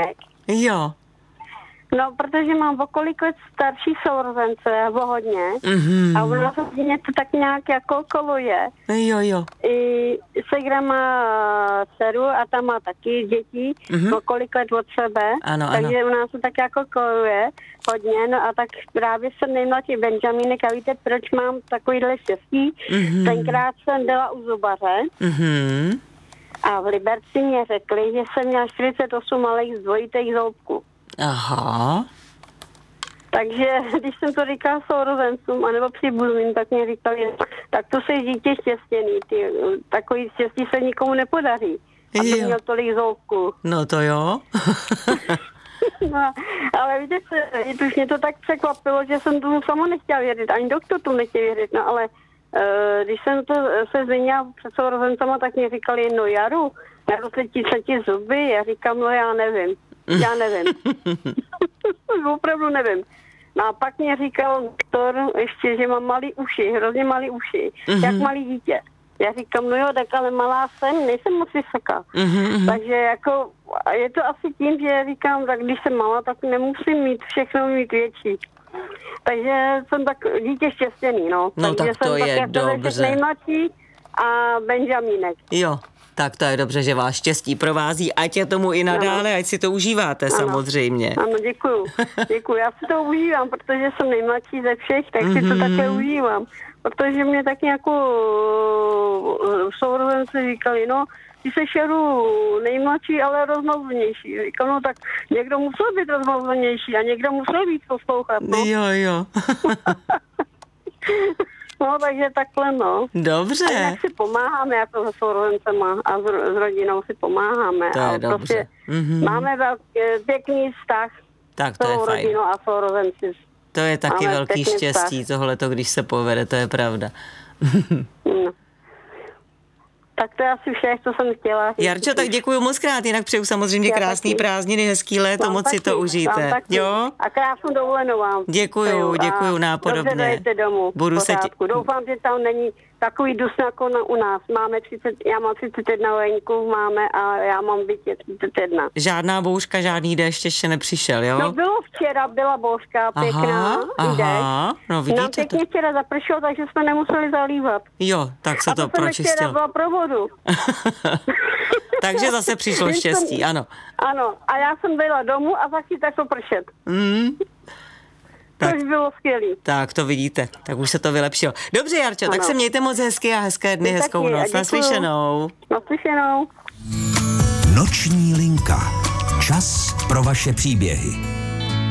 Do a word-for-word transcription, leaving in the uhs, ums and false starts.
Benjamínek. Jo. No, protože mám o kolik let starší sourozence, o hodně. Mm-hmm. A u nás mě to tak nějak jako koluje. Jo, jo. I segra má dceru a ta má taky děti, mm-hmm. o kolik let od sebe. Ano, takže ano. u nás to tak jako koluje hodně. No a tak právě jsem nejmladší Benjamínek a víte, proč mám takovýhle štěstí? Mm-hmm. Tenkrát jsem byla u zubaře. Mm-hmm. A v Liberci mě řekli, že jsem měla čtyřicet osm malých dvojitých zoubků. Aha. Takže když jsem to říkala sourozencům, anebo příbuzným, tak mě říkali, tak to jsi dítě štěstěný, ty, takový štěstí se nikomu nepodaří, aby jo. měl tolik zoubků. No to jo. No, ale víte, se, už mě to tak překvapilo, že jsem tomu sama nechtěla věřit, ani doktor tomu nechtěl věřit, no ale uh, když jsem to se zvinila před sourozencama, tak mě říkali, no Jaru, narostly ti se ti zuby, já říkám, no já nevím, já nevím. Opravdu nevím. No a pak mě říkal doktor ještě, že mám malý uši, hrozně malý uši, mm-hmm. jak malý dítě. Já říkám, no jo, tak ale malá jsem, nejsem moc vysoká. Mm-hmm. Takže jako, je to asi tím, že říkám, tak když jsem malá, tak nemusím mít všechno mít větší. Takže jsem tak dítě štěstěný, no. No takže tak to jsem je tak dobře. nejmladší a Benjamínek. Jo. Tak to je dobře, že vás štěstí provází, ať je tomu i nadále, ano. Ať si to užíváte ano. samozřejmě. Ano, děkuju. Děkuju. Já si to užívám, protože jsem nejmladší ze všech, tak mm-hmm. si to také užívám. Protože mě tak nějakou sourozenci říkali, no, ty jsi Šeru nejmladší, ale rozmazlenější. Říkám, no tak někdo musel být rozmazlenější a někdo musel být poslouchat, no. Jo, jo. No, takže takhle, no. Dobře. A jinak si pomáháme jako se sourozencema a s, s rodinou si pomáháme. To je a dobře. Prostě mm-hmm. máme velký, pěkný vztah tak s to je tou fajn. rodinou a sourozenci. To je taky máme velký štěstí, tohleto, když se povede, to je pravda. no. Tak to je asi vše, co jsem chtěla říct. Jarčo, tak děkuju moc krát, jinak přeju samozřejmě Já krásný taky. prázdniny, hezký léto, moc si to užijte. Jo? A krásnou dovolenou vám. Děkuju, děkuju nápodobně. Dobře dojete domů. Budu se tě... Doufám, že tam není takový dus jako na, u nás. Máme třicet, já mám třicet jedna venku, máme a já mám bytě třicet jedna. Žádná bouřka, žádný déšť ještě nepřišel, jo? No bylo včera, byla bouřka pěkná. Aha, aha, no vidíte. Nám pěkně to... včera zapršelo, takže jsme nemuseli zalívat. Jo, tak se a to, to pročistilo. A to byla pro vodu. Takže zase přišlo štěstí, jsem, ano. Ano, a já jsem byla domů a taky tak to pršet. Mm. Tak, to bylo skvělý. Tak to vidíte, tak už se to vylepšilo. Dobře, Jarčo, ano. Tak se mějte moc hezky a hezké dny, Vy hezkou taky, noc. Naslyšenou. Naslyšenou. Noční linka. Čas pro vaše příběhy.